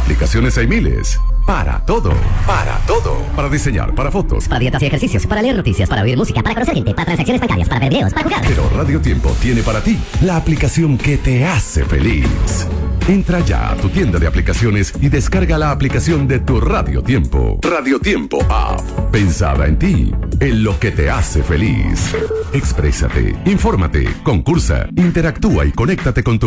Aplicaciones hay miles. Para todo. Para todo. Para diseñar, para fotos. Para dietas y ejercicios, para leer noticias, para oír música, para conocer gente, para transacciones bancarias, para ver videos, para jugar. Pero Radio Tiempo tiene para ti la aplicación que te hace feliz. Entra ya a tu tienda de aplicaciones y descarga la aplicación de tu Radio Tiempo. Radio Tiempo App. Pensada en ti, en lo que te hace feliz. Exprésate, infórmate, concursa, interactúa y conéctate con tu